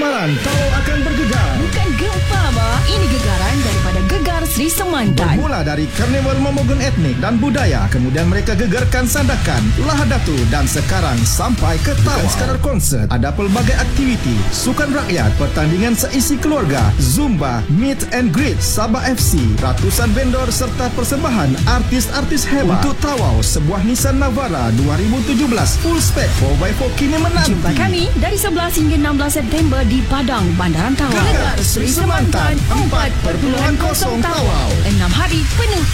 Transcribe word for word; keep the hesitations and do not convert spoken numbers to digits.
Getaran Tawau akan bergegar. Bukan gempa, Ma. Ini gegaran daripada Gegar Sri Semantan. Bermula dari Karnival Momogun Etnik dan Budaya, kemudian mereka gegarkan Sandakan, Lahadatu dan sekarang sampai ke Tawau. Bukan sekadar konsert, ada pelbagai aktiviti, sukan rakyat, pertandingan seisi keluarga, Zumba, Meet and Greet, Sabah F C, ratusan vendor serta persembahan artis-artis hebat. Untuk Tawau, sebuah Nissan Navara dua ribu tujuh belas full spec four by four kini menanti. Jumpa kami dari sebelas hingga enam belas September di Padang, Bandaran Tawau. Gegar Sri Semantan empat kosong Tawau. enam hari penuh